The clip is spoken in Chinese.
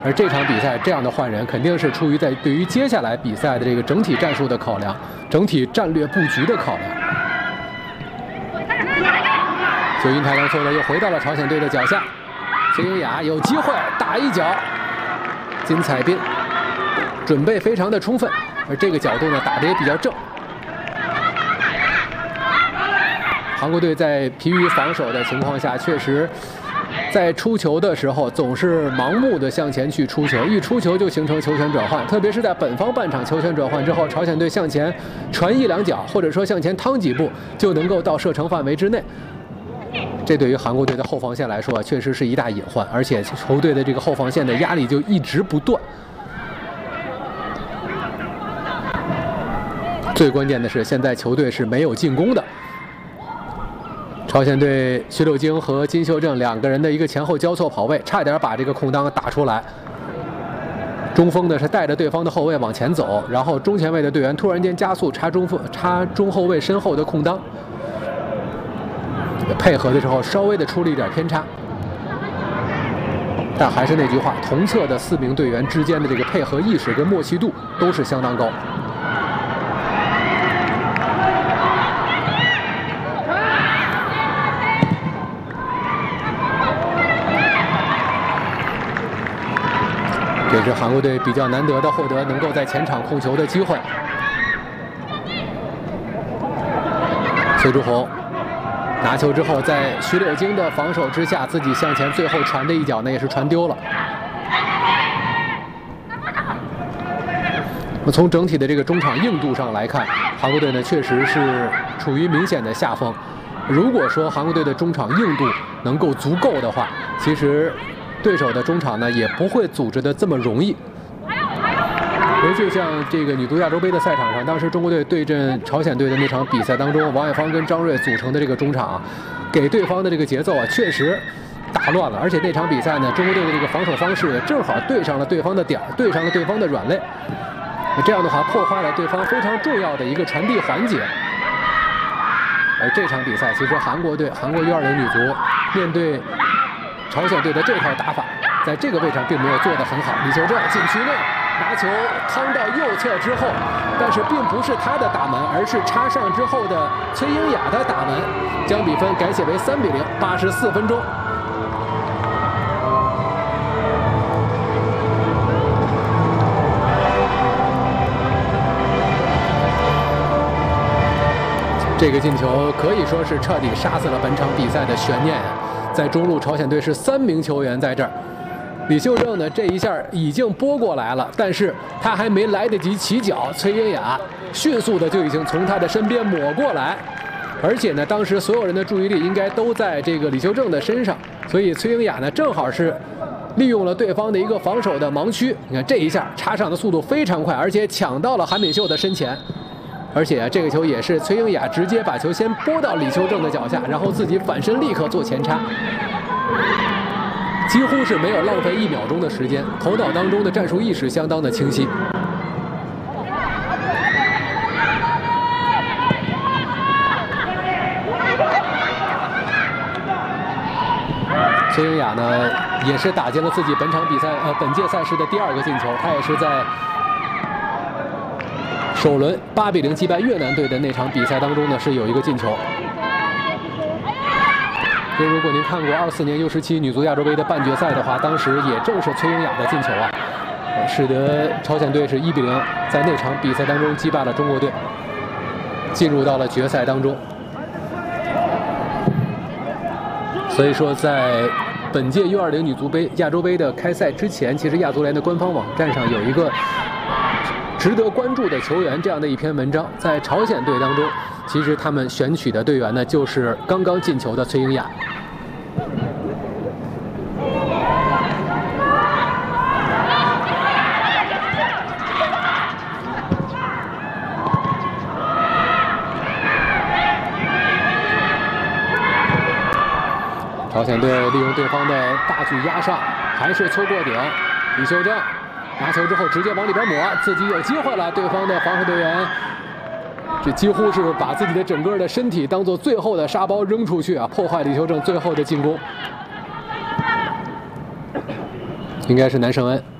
而这场比赛这样的换人，肯定是出于在对于接下来比赛的这个整体战术的考量，整体战略布局的考量。九阴台上错的又回到了朝鲜队的脚下，崔英雅有机会打一脚，金彩彬准备非常的充分，而这个角度呢打得也比较正。韩国队在疲于防守的情况下，确实在出球的时候总是盲目的向前去出球，一出球就形成球权转换，特别是在本方半场球权转换之后，朝鲜队向前传一两脚，或者说向前趟几步，就能够到射程范围之内。这对于韩国队的后防线来说，确实是一大隐患，而且球队的这个后防线的压力就一直不断。最关键的是，现在球队是没有进攻的。朝鲜队徐柳京和金秀正两个人的一个前后交错跑位，差点把这个空当打出来。中锋呢是带着对方的后卫往前走，然后中前卫的队员突然间加速插中后卫身后的空当。配合的时候稍微的出了一点偏差，但还是那句话，同侧的4名队员之间的这个配合意识跟默契度都是相当高。这是韩国队比较难得的获得能够在前场控球的机会。崔朱红拿球之后，在徐柳京的防守之下，自己向前最后传的一脚呢，也是传丢了。从整体的这个中场硬度上来看，韩国队呢确实是处于明显的下风。如果说韩国队的中场硬度能够足够的话，其实对手的中场呢也不会组织的这么容易。就像这个女足亚洲杯的赛场上，当时中国队对阵朝鲜队的那场比赛当中，王艳芳跟张睿组成的这个中场，给对方的这个节奏啊，确实打乱了。而且那场比赛呢，中国队的这个防守方式也正好对上了对方的点儿，对上了对方的软肋。这样的话，破坏了对方非常重要的一个传递环节。而这场比赛，其实韩国U20女足面对朝鲜队的这套打法，在这个位置上并没有做得很好。李秀正禁区内拿球趟到右侧之后，但是并不是他的打门，而是插上之后的崔英雅的打门，将比分改写为3-0。84分钟。这个进球可以说是彻底杀死了本场比赛的悬念。在中路，朝鲜队是3名球员在这儿。李秀正呢，这一下已经拨过来了，但是他还没来得及起脚，崔英雅迅速的就已经从他的身边抹过来，而且呢，当时所有人的注意力应该都在这个李秀正的身上，所以崔英雅呢，正好是利用了对方的一个防守的盲区。你看这一下插上的速度非常快，而且抢到了韩敏秀的身前。而且这个球也是崔英雅直接把球先拨到李秀正的脚下，然后自己反身立刻做前插，几乎是没有浪费1秒钟的时间，头脑当中的战术意识相当的清晰。崔英雅呢，也是打进了自己本届赛事的第2个进球，他也是在首轮8-0击败越南队的那场比赛当中呢，是有一个进球。所以如果您看过24年U17女足亚洲杯的半决赛的话，当时也正是崔英雅的进球啊，使得朝鲜队是1-0在那场比赛当中击败了中国队，进入到了决赛当中。所以说，在本届U20女足杯亚洲杯的开赛之前，其实亚足联的官方网站上有一个值得关注的球员这样的一篇文章。在朝鲜队当中，其实他们选取的队员呢，就是刚刚进球的崔英雅。朝鲜队利用对方的大举压上，还是搓过顶。李秀正拿球之后直接往里边抹，自己有机会了。对方的防守队员，这几乎是把自己的整个的身体当做最后的沙包扔出去啊，破坏李秀正最后的进攻。 应该是南胜恩。